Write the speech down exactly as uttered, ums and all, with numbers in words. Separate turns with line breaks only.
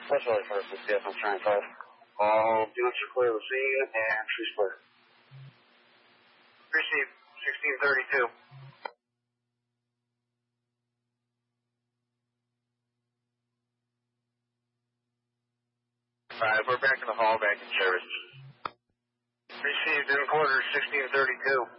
Special for us to see if I'm trying five. All units are clear the scene and she's clear. Received, sixteen thirty-two. Five, we're back in the hall, back in service. Received in quarters, sixteen thirty-two.